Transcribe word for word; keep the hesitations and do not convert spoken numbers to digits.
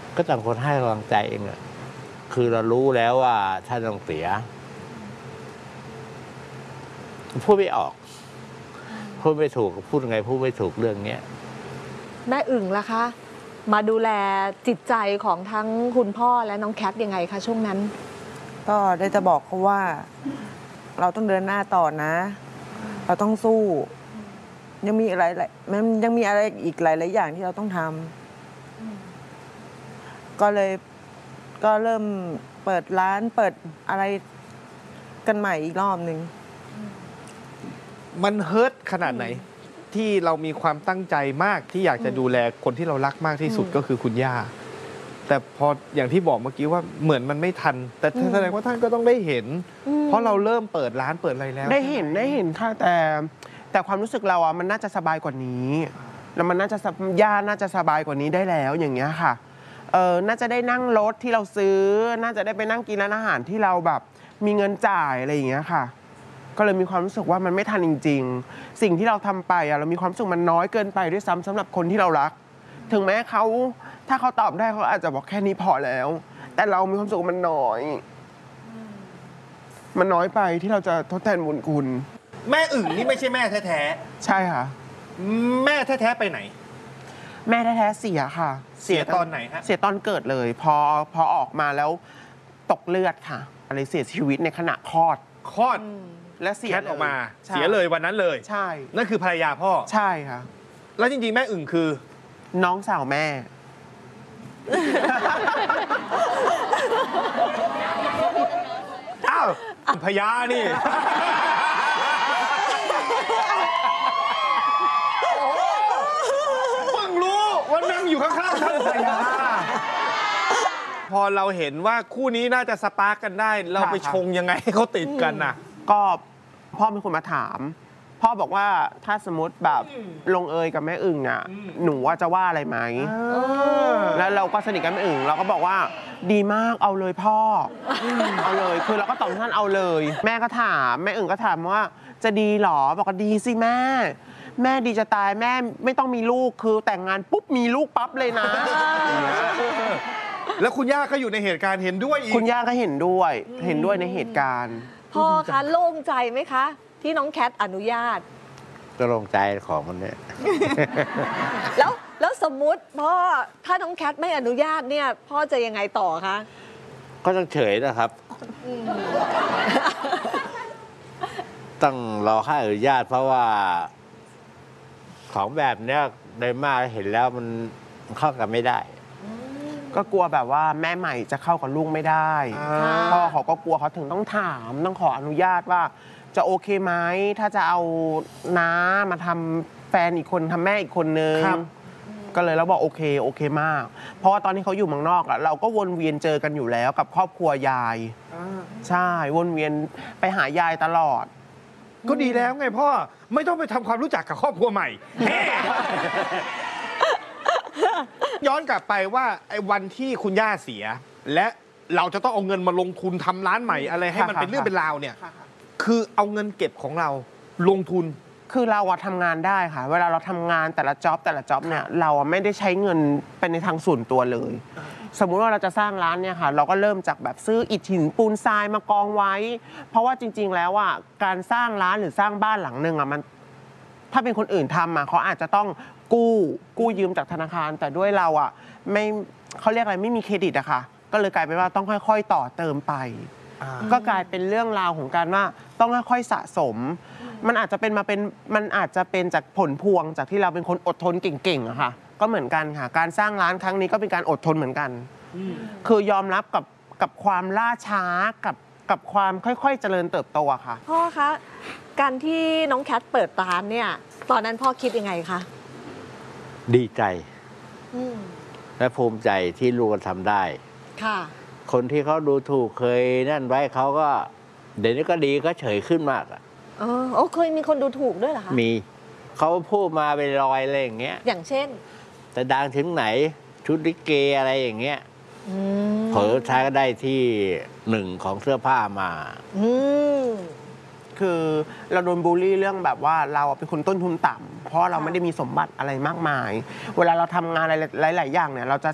ก็ต่างคนให้กำลังใจเองอะคือเรารู้แล้วว่าท่านต้องเสียพูดไม่ออกพูดไม่ถูกพูดไงพูดไม่ถูกเรื่องเนี้ยแม่อึ่งล่ะคะมาดูแลจิตใจของทั้งคุณพ่อและน้องแคทยังไงคะช่วงนั้นก็ได้จะบอกเขาว่า เราต้องเดินหน้าต่อนะ เราต้องสู้ ยังมีอะไรมันยังมีอะไรอีกหลายๆอย่างที่เราต้องทำก็เลยก็เริ่มเปิดร้านเปิดอะไรกันใหม่อีกรอบหนึ่งมันเฮิร์ตขนาดไหนที่เรามีความตั้งใจมากที่อยากจะดูแลคนที่เรารักมากที่สุดก็คือคุณย่าแต่พออย่างที่บอกเมื่อกี้ว่าเหมือนมันไม่ทันแต่แสดงว่าท่านก็ต้องได้เห็นเพราะเราเริ่มเปิดร้านเปิดอะไรแล้วได้เห็นได้เห็นค่ะแต่แต่ความรู้สึกเราอ่ะมันน่าจะสบายกว่านี้แล้วมันน่าจะย่าน่าจะสบายกว่านี้ได้แล้วอย่างเงี้ยค่ะเออน่าจะได้นั่งรถที่เราซื้อน่าจะได้ไปนั่งกินร้านอาหารที่เราแบบมีเงินจ่ายอะไรอย่างเงี้ยค่ะก็เลยมีความรู้สึกว่ามันไม่ทันจริงๆสิ่งที่เราทำไปอ่ะเรามีความรู้สึกมันน้อยเกินไปด้วยซ้ำสำหรับคนที่เรารักถึงแม้เขาถ้าเขาตอบได้เขาอาจจะบอกแค่นี้พอแล้วแต่เรามีความรู้สึกมันน้อยมันน้อยไปที่เราจะทดแทนบุญคุณแม่อึ่งนี่ไม่ใช่แม่แท้ๆใช่ค่ะแม่แท้ๆไปไหนแม่แท้ๆเสียค่ะเสียตอนไหนฮะเสียตอนเกิดเลยพอพอออกมาแล้วตกเลือดค่ะอะไรเสียชีวิตในขณะคลอดคลอดและเสียออกมาเสียเลยวันนั้นเลยใช่นั่นคือภรรยาพ่อใช่ค่ะแล้วจริงๆแม่อึ่งคือน้องสาวแม่อ้าวพญานี่เพิ่งรู้ว่านั่งอยู่ข้างๆท่านพญาพอเราเห็นว่าคู่นี้น่าจะสปาร์กกันได้เราไปชงยังไงให้เขาติดกันน่ะก็พ่อเป็นคนมาถามพ่อบอกว่าถ้าสมมติแบบลงเอยกับแม่อึ่งอ่ะหนูว่าจะว่าอะไรไหมแล้วเราก็สนิทกับแม่อึ่งเราก็บอกว่าดีมากเอาเลยพ่อเอาเลยคือเราก็ตอบท่านเอาเลยแม่ก็ถามแม่อึ่งก็ถามว่าจะดีหรอบอกว่าดีสิแม่แม่ดีจะตายแม่ไม่ต้องมีลูกคือแต่งงานปุ๊บมีลูกปั๊บเลยนะแล้วคุณย่าก็อยู่ในเหตุการณ์เห็นด้วยอีกคุณย่าก็เห็นด้วยเห็นด้วยในเหตุการณ์พ่อคะโล่งใจไหมคะที่น้องแคทอนุญาตก็โล่งใจของมันเนี่ยแล้วแล้วสมมุติพ่อถ้าน้องแคทไม่อนุญาตเนี่ยพ่อจะยังไงต่อคะก็ต้องเฉยนะครับต้องรอค่าอนุญาตเพราะว่าของแบบเนี้ยโดยมากเห็นแล้วมันเข้ากันไม่ได้ก็กลัวแบบว่าแม่ใหม่จะเข้ากับลูกไม่ได้พ่อเขาก็กลัวเขาถึงต้องถามต้องขออนุญาตว่าจะโอเคไหมถ้าจะเอาน้ามาทำแฟนอีกคนทำแม่อีกคนนึงก็เลยเราบอกโอเคโอเคมากเพราะว่าตอนที่เขาอยู่เมืองนอกอะเราก็วนเวียนเจอกันอยู่แล้วกับครอบครัวยายใช่วนเวียนไปหายายตลอดก็ดีแล้วไงพ่อไม่ต้องไปทำความรู้จักกับครอบครัวใหม่ ย้อนกลับไปว่าไอ้วันที่คุณย่าเสียและเราจะต้องเอาเงินมาลงทุนทำร้านใหม่อะไรให้มันเป็นเรื่องเป็นราวเนี่ยคือเอาเงินเก็บของเราลงทุนคือเราอะทำงานได้ค่ะเวลาเราทำงานแต่ละจ็อบแต่ละจ็อบเนี่ยเราไม่ได้ใช้เงินเป็นในทางส่วนตัวเลยสมมุติว่าเราจะสร้างร้านเนี่ยค่ะเราก็เริ่มจากแบบซื้ออิฐหินปูนทรายมากองไว้เพราะว่าจริงๆแล้วอะการสร้างร้านหรือสร้างบ้านหลังหนึ่งอะมันถ้าเป็นคนอื่นทำอะเขาอาจจะต้องกู้กู้ยืมจากธนาคารแต่ด้วยเราอะไม่เขาเรียกอะไรไม่มีเครดิตอะค่ะก็เลยกลายเป็นว่าต้องค่อยๆต่อเติมไปก็กลายเป็นเรื่องราวของการว่าต้องค่อยๆสะสมมันอาจจะเป็นมาเป็นมันอาจจะเป็นจากผลพวงจากที่เราเป็นคนอดทนเก่งๆอะค่ะก็เหมือนกันค่ะการสร้างร้านครั้งนี้ก็เป็นการอดทนเหมือนกันคือยอมรับกับกับความล่าช้ากับกับความค่อยๆเจริญเติบโตอะค่ะพ่อคะการที่น้องแคทเปิดร้านเนี่ยตอนนั้นพ่อคิดยังไงคะดีใจและภูมิใจที่ลูกทำได้ค่ะคนที่เขาดูถูกเคยนั่นไว้เขาก็เดี๋ยวนี้ก็ดีก็เฉยขึ้นมากอ่ะเออโอ้เคยมีคนดูถูกด้วยเหรอคะมีเขาพูดมาเป็นรอยอะไรอย่างเงี้ยอย่างเช่นแต่ดังถึงไหนชุดลิเกอะไรอย่างเงี้ยเผลอใช้ก็ได้ที่หนึ่งของเสื้อผ้ามาคือเราโดนบูลลี่เรื่องแบบว่าเราเป็นคนต้นทุนต่ำเพราะเราไม่ได้มีสมบัติอะไรมากมายเวลาเราทำงานอะไรหลายๆอย่างเนี่ยเราจะ